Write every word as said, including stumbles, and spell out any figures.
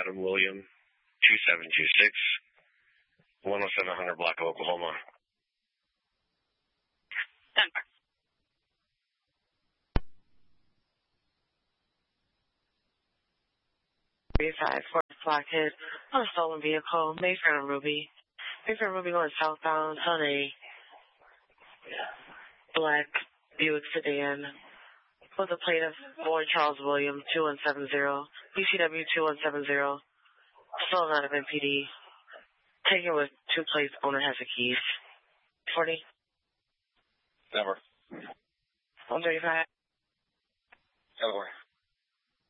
Adam William, two seven two six, one oh seven hundred block of Oklahoma. Denver. three five four Blackhead on a stolen vehicle, Mayfair and Ruby. Mayfair and Ruby going southbound on a black Buick sedan with a plate of Boy Charles William two one seven zero, B C W two one seven zero, stolen out of M P D, taken with two plates, owner has the keys. forty. Denver. one thirty-five. Delaware.